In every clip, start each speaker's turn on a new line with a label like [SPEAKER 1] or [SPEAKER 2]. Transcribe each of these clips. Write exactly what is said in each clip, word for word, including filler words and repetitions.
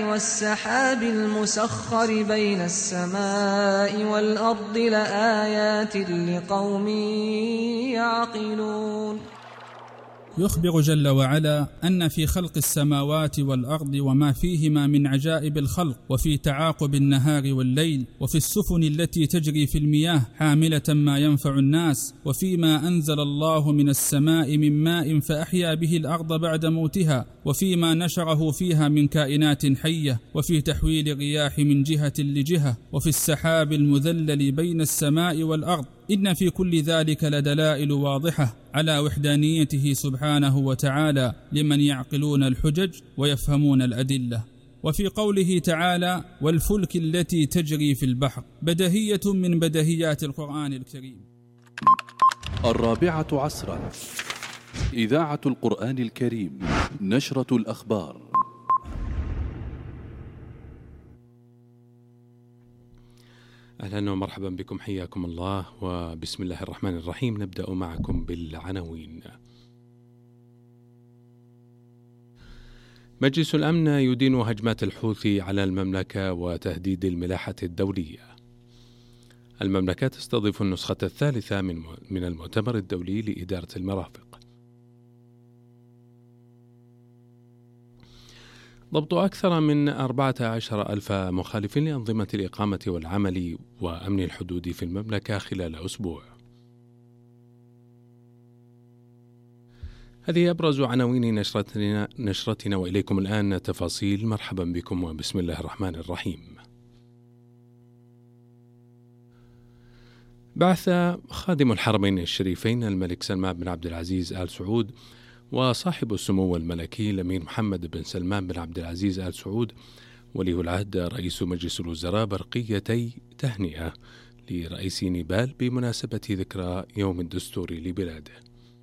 [SPEAKER 1] والسحاب المسخر بين السماء والأرض لآيات لقوم يعقلون.
[SPEAKER 2] يخبر جل وعلا أن في خلق السماوات والأرض وما فيهما من عجائب الخلق، وفي تعاقب النهار والليل، وفي السفن التي تجري في المياه حاملة ما ينفع الناس، وفيما أنزل الله من السماء من ماء فأحيا به الأرض بعد موتها، وفيما نشره فيها من كائنات حية، وفي تحويل الرياح من جهة لجهة، وفي السحاب المذلل بين السماء والأرض. إن في كل ذلك لدلائل واضحة على وحدانيته سبحانه وتعالى لمن يعقلون الحجج ويفهمون الأدلة. وفي قوله تعالى: والفلك التي تجري في البحر، بدهية من بدهيات القرآن الكريم.
[SPEAKER 3] الرابعة عصرا، إذاعة القرآن الكريم، نشرة الأخبار.
[SPEAKER 4] أهلا ومرحبا بكم، حياكم الله، وبسم الله الرحمن الرحيم. نبدأ معكم بالعناوين. مجلس الأمن يدين هجمات الحوثي على المملكة وتهديد الملاحة الدولية. المملكة تستضيف النسخة الثالثة من من المؤتمر الدولي لإدارة المرافق. ضبط أكثر من أربعة عشر ألف مخالف لأنظمة الإقامة والعمل وأمن الحدود في المملكة خلال أسبوع. هذه أبرز عناوين نشرتنا, نشرتنا وإليكم الآن تفاصيل. مرحبا بكم وبسم الله الرحمن الرحيم. بعث خادم الحرمين الشريفين الملك سلمان بن عبد العزيز آل سعود وصاحب السمو الملكي الأمير محمد بن سلمان بن عبد العزيز آل سعود ولي العهد رئيس مجلس الوزراء برقيتي تهنئة لرئيس نيبال بمناسبة ذكرى يوم الدستور لبلاده.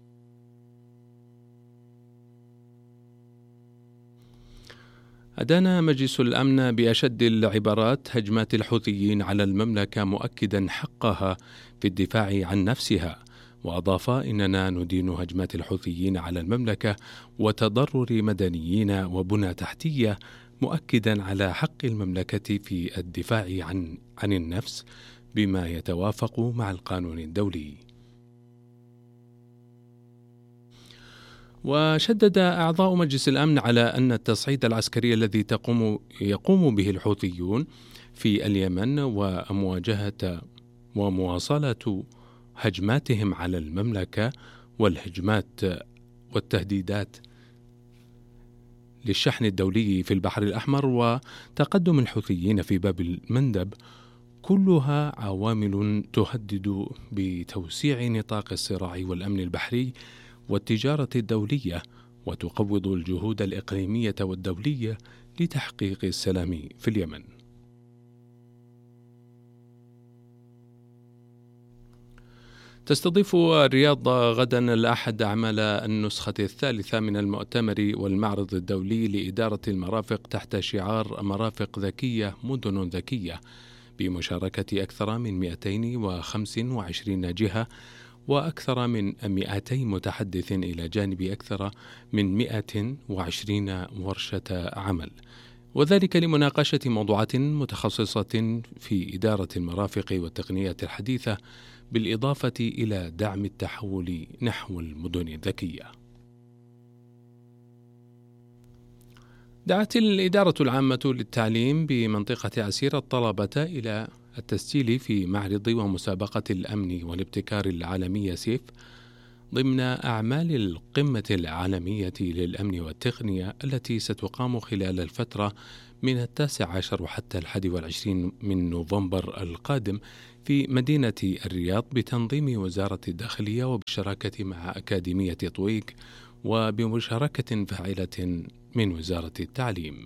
[SPEAKER 4] أدان مجلس الأمن بأشد العبارات هجمات الحوثيين على المملكة، مؤكدا حقها في الدفاع عن نفسها، وأضاف: إننا ندين هجمات الحوثيين على المملكة وتضرر مدنيين وبنى تحتية، مؤكدا على حق المملكة في الدفاع عن عن النفس بما يتوافق مع القانون الدولي. وشدد أعضاء مجلس الأمن على أن التصعيد العسكري الذي تقوم يقوم به الحوثيون في اليمن ومواجهة ومواصلة هجماتهم على المملكة والهجمات والتهديدات للشحن الدولي في البحر الأحمر وتقدم الحوثيين في باب المندب كلها عوامل تهدد بتوسيع نطاق الصراع والأمن البحري والتجارة الدولية، وتقوض الجهود الإقليمية والدولية لتحقيق السلام في اليمن. تستضيف الرياض غدا الأحد أعمال النسخة الثالثة من المؤتمر والمعرض الدولي لإدارة المرافق تحت شعار مرافق ذكية مدن ذكية، بمشاركة أكثر من مئتين وخمسة وعشرين جهة وأكثر من مئتي متحدث، إلى جانب أكثر من مئة وعشرين ورشة عمل، وذلك لمناقشة موضوعات متخصصة في إدارة المرافق والتقنيات الحديثة، بالإضافة إلى دعم التحول نحو المدن الذكية. دعت الإدارة العامة للتعليم بمنطقة عسير الطلبة إلى التسجيل في معرض ومسابقة الأمن والابتكار العالمية سيف ضمن أعمال القمة العالمية للأمن والتقنية التي ستقام خلال الفترة من التاسع عشر وحتى الحادي والعشرين من نوفمبر القادم في مدينة الرياض بتنظيم وزارة الداخلية وبالشراكة مع أكاديمية طويق وبمشاركة فاعلة من وزارة التعليم.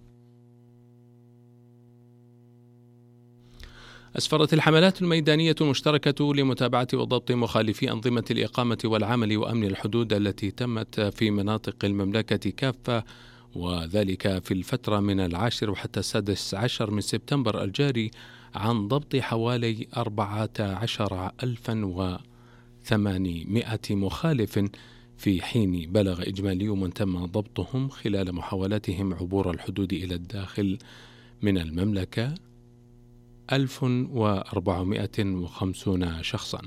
[SPEAKER 4] أسفرت الحملات الميدانية المشتركة لمتابعة وضبط مخالفي أنظمة الإقامة والعمل وأمن الحدود التي تمت في مناطق المملكة كافة، وذلك في الفترة من العاشر وحتى السادس عشر من سبتمبر الجاري، عن ضبط حوالي أربعة عشر ألفا وثمانمائة مخالف في حين بلغ إجمالي من تم ضبطهم خلال محاولاتهم عبور الحدود إلى الداخل من المملكة ألف وأربعمائة وخمسين شخصا.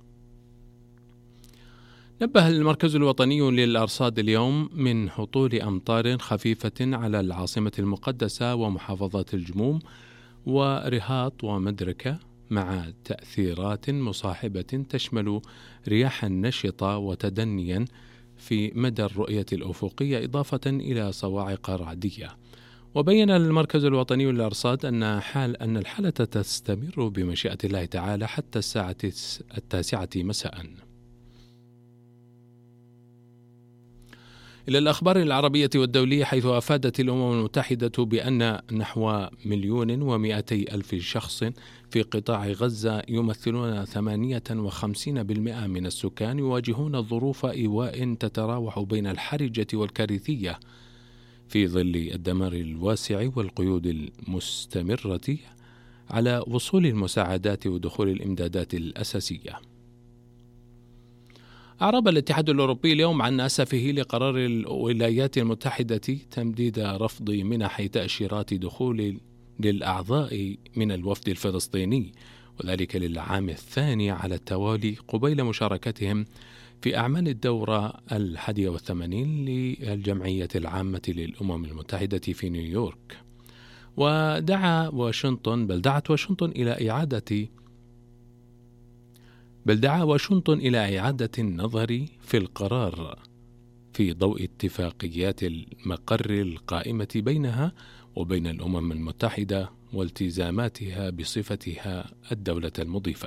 [SPEAKER 4] نبه المركز الوطني للأرصاد اليوم من هطول أمطار خفيفة على العاصمة المقدسة ومحافظات الجموم ورهاط ومدركة، مع تأثيرات مصاحبة تشمل رياحا نشطة وتدنيا في مدى الرؤية الأفقية، إضافة إلى صواعق رعدية. وبين المركز الوطني للأرصاد أن حال أن الحالة تستمر بمشيئة الله تعالى حتى الساعة التاسعة مساء. إلى الأخبار العربية والدولية، حيث أفادت الأمم المتحدة بأن نحو مليون ومئتي ألف شخص في قطاع غزة يمثلون ثمانية وخمسين بالمئة من السكان يواجهون ظروف إيواء تتراوح بين الحرجة والكارثية في ظل الدمار الواسع والقيود المستمرة على وصول المساعدات ودخول الإمدادات الأساسية. أعرب الاتحاد الأوروبي اليوم عن أسفه لقرار الولايات المتحدة تمديد رفض منح تأشيرات دخول للأعضاء من الوفد الفلسطيني، وذلك للعام الثاني على التوالي قبيل مشاركتهم في أعمال الدورة الحادية والثمانين للجمعية العامة للأمم المتحدة في نيويورك. ودعا واشنطن بل دعت واشنطن إلى إعادة بل دعا واشنطن إلى إعادة النظر في القرار في ضوء اتفاقيات المقر القائمة بينها وبين الأمم المتحدة والتزاماتها بصفتها الدولة المضيفة.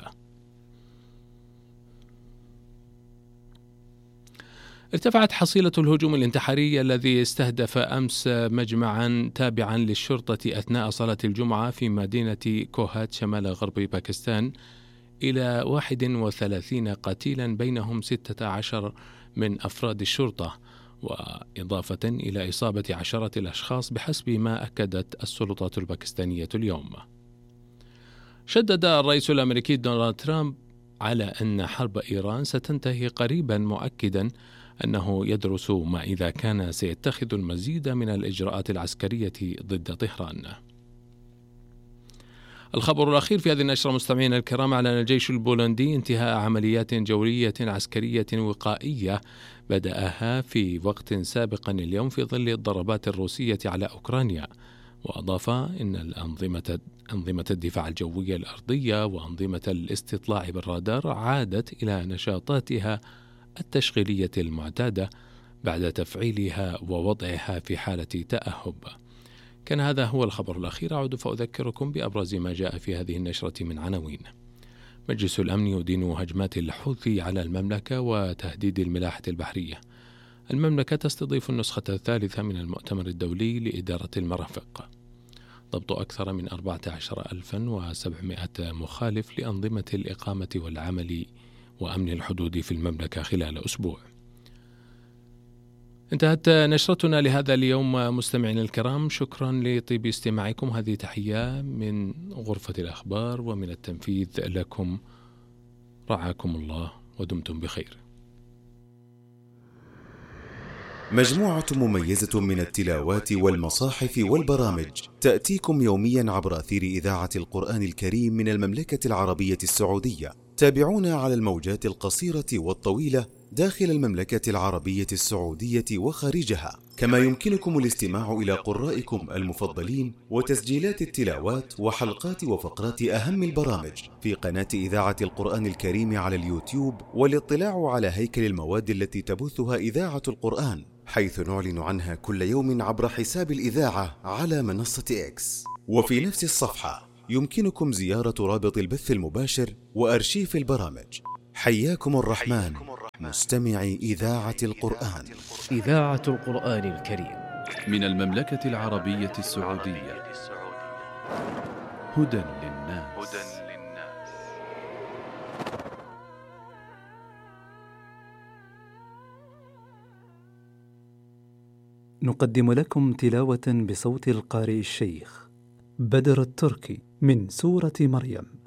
[SPEAKER 4] ارتفعت حصيلة الهجوم الانتحاري الذي استهدف أمس مجمعا تابعا للشرطة أثناء صلاة الجمعة في مدينة كوهات شمال غرب باكستان إلى واحد وثلاثين قتيلا، بينهم ستة عشر من أفراد الشرطة، وإضافة إلى إصابة عشرة الأشخاص بحسب ما أكدت السلطات الباكستانية اليوم. شدد الرئيس الأمريكي دونالد ترامب على أن حرب إيران ستنتهي قريبا، مؤكدا أنه يدرس ما إذا كان سيتخذ المزيد من الإجراءات العسكرية ضد طهران. الخبر الأخير في هذه النشرة مستمعينا الكرام، أعلن الجيش البولندي انتهاء عمليات جوية عسكرية وقائية بدأها في وقت سابق اليوم في ظل الضربات الروسية على أوكرانيا. وأضاف إن الأنظمة أنظمة الدفاع الجوي الأرضية وأنظمة الاستطلاع بالرادار عادت إلى نشاطاتها التشغيلية المعتادة بعد تفعيلها ووضعها في حالة تأهب. كان هذا هو الخبر الأخير. أعود فأذكركم بأبرز ما جاء في هذه النشرة من عناوين. مجلس الأمن يدين هجمات الحوثي على المملكة وتهديد الملاحة البحرية. المملكة تستضيف النسخة الثالثة من المؤتمر الدولي لإدارة المرافق. ضبط أكثر من أربعة عشر ألفا وسبعمائة مخالف لأنظمة الإقامة والعمل وأمن الحدود في المملكة خلال أسبوع. انتهت نشرتنا لهذا اليوم مستمعين الكرام، شكرا لطيب استماعكم. هذه تحية من غرفة الأخبار ومن التنفيذ لكم. رعاكم الله ودمتم بخير.
[SPEAKER 5] مجموعة مميزة من التلاوات والمصاحف والبرامج تأتيكم يوميا عبر أثير إذاعة القرآن الكريم من المملكة العربية السعودية. تابعونا على الموجات القصيرة والطويلة داخل المملكة العربية السعودية وخارجها، كما يمكنكم الاستماع إلى قرائكم المفضلين وتسجيلات التلاوات وحلقات وفقرات أهم البرامج في قناة إذاعة القرآن الكريم على اليوتيوب، والاطلاع على هيكل المواد التي تبثها إذاعة القرآن، حيث نعلن عنها كل يوم عبر حساب الإذاعة على منصة إكس. وفي نفس الصفحة يمكنكم زيارة رابط البث المباشر وأرشيف البرامج. حياكم الرحمن مستمعي إذاعة القرآن.
[SPEAKER 6] إذاعة القرآن الكريم
[SPEAKER 3] من المملكة العربية السعودية. هدى للناس.
[SPEAKER 7] نقدم لكم تلاوة بصوت القارئ الشيخ بدر التركي من سورة مريم.